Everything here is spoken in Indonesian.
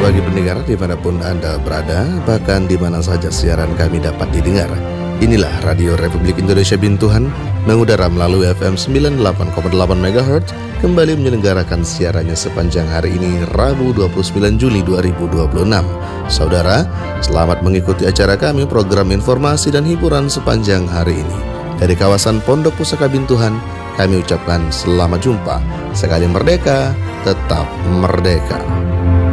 pagi pendengar dimanapun Anda berada, bahkan di mana saja siaran kami dapat didengar. Inilah Radio Republik Indonesia Bintuhan, mengudara melalui FM 98,8 MHz, kembali menyelenggarakan siarannya sepanjang hari ini, Rabu 29 Juli 2026. Saudara, selamat mengikuti acara kami, program informasi dan hiburan sepanjang hari ini. Dari kawasan Pondok Pusaka Bintuhan, kami ucapkan selamat jumpa. Sekali merdeka, tetap merdeka.